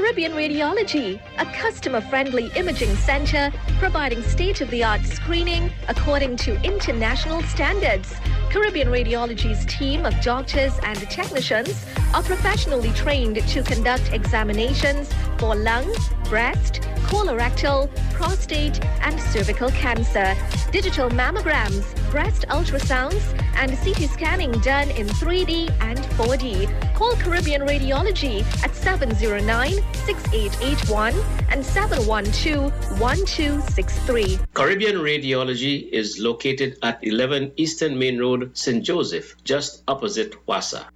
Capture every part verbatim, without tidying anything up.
Caribbean Radiology, a customer-friendly imaging center providing state-of-the-art screening according to international standards. Caribbean Radiology's team of doctors and technicians are professionally trained to conduct examinations for lung, breast, colorectal, prostate, and cervical cancer. Digital mammograms, breast ultrasounds, and C T scanning done in three D and four D. Call Caribbean Radiology at seven zero nine, six eight eight one and seven one two, one two six three. Caribbean Radiology is located at eleven Eastern Main Road, Saint Joseph, just opposite Wassa.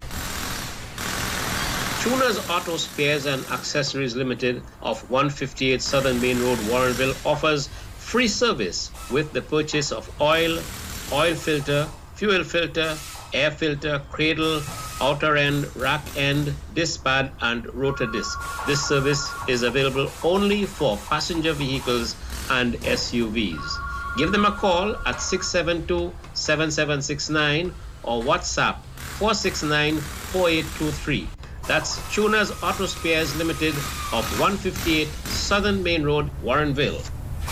Tuner's Auto Spares and Accessories Limited of one fifty-eight Southern Main Road, Warrenville offers free service with the purchase of oil, oil filter, fuel filter, air filter, cradle, outer end, rack end, disc pad, and rotor disc. This service is available only for passenger vehicles and S U Vs. Give them a call at six seven two, seven seven six nine or WhatsApp four six nine, four eight two three. That's Tuner's Auto Spares Limited of one fifty-eight Southern Main Road, Warrenville.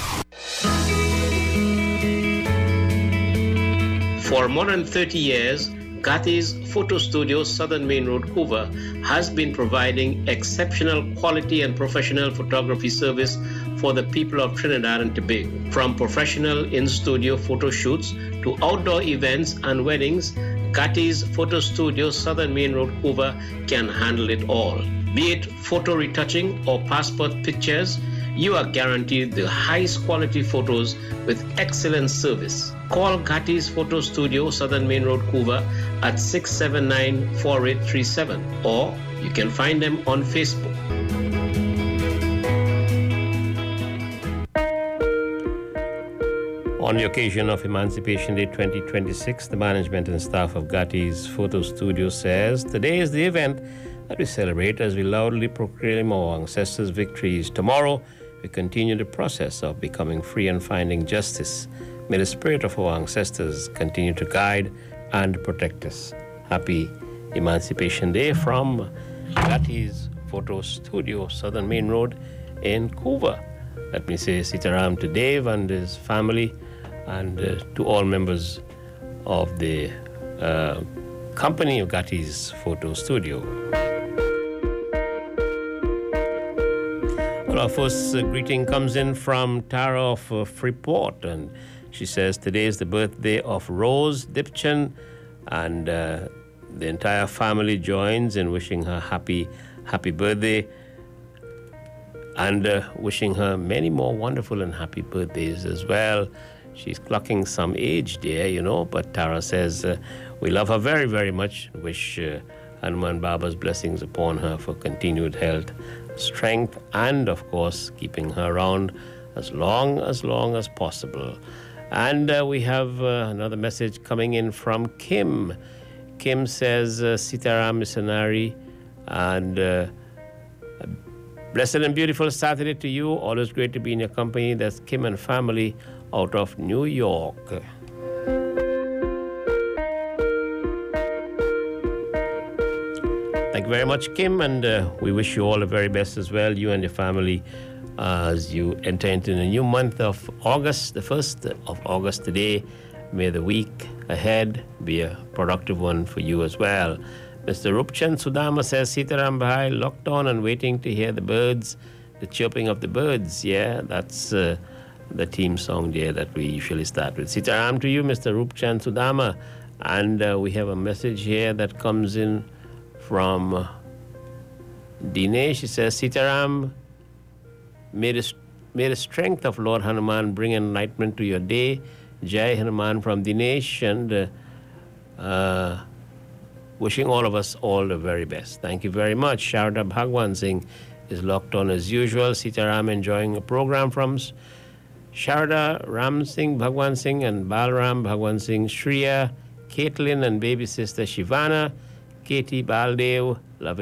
For more than thirty years, Gatti's Photo Studio, Southern Main Road, Hoover, has been providing exceptional quality and professional photography service for the people of Trinidad and Tobago. From professional in-studio photo shoots to outdoor events and weddings, Gatti's Photo Studio, Southern Main Road, Hoover can handle it all. Be it photo retouching or passport pictures, you are guaranteed the highest quality photos with excellent service. Call Gatti's Photo Studio, Southern Main Road, Hoover at six seven nine, four eight three seven, or you can find them on Facebook. On the occasion of Emancipation Day twenty twenty-six, the management and staff of Gatti's Photo Studio says, today is the event that we celebrate as we loudly proclaim our ancestors' victories. Tomorrow, we continue the process of becoming free and finding justice. May the spirit of our ancestors continue to guide and protect us. Happy Emancipation Day from Gatti's Photo Studio, Southern Main Road in Hoover. Let me say Sitaram to Dave and his family, and uh, to all members of the uh, company of Gatti's Photo Studio. Well, our first uh, greeting comes in from Tara of uh, Freeport, and she says today is the birthday of Rose Dipchen, and uh, the entire family joins in wishing her happy, happy birthday, and uh, wishing her many more wonderful and happy birthdays as well. She's clocking some age there, you know, but Tara says uh, we love her very, very much. Wish uh, Hanuman Baba's blessings upon her for continued health, strength, and, of course, keeping her around as long, as long as possible. And uh, we have uh, another message coming in from Kim. Kim says, uh, Sitaram Missionary, and uh, blessed and beautiful Saturday to you. Always great to be in your company. That's Kim and family out of New York. Thank you very much, Kim, and uh, we wish you all the very best as well, you and your family, uh, as you enter into the new month of August, the first of August today. May the week ahead be a productive one for you as well. Mister Rupchan Sudama says, Sitaram Bhai, locked on and waiting to hear the birds, the chirping of the birds. Yeah, that's uh, the theme song there that we usually start with. Sitaram to you, Mister Rupchan Sudama. And uh, we have a message here that comes in from uh, Dinesh. He says, Sitaram, may the, may the strength of Lord Hanuman bring enlightenment to your day. Jai Hanuman from Dinesh, and uh, uh, wishing all of us all the very best. Thank you very much. Sharda Bhagwan Singh is locked on as usual. Sitaram enjoying a program from Sharda Ram Singh, Bhagwan Singh, and Balram Bhagwan Singh, Shriya, Caitlin, and baby sister Shivana, Katie Baldev, loving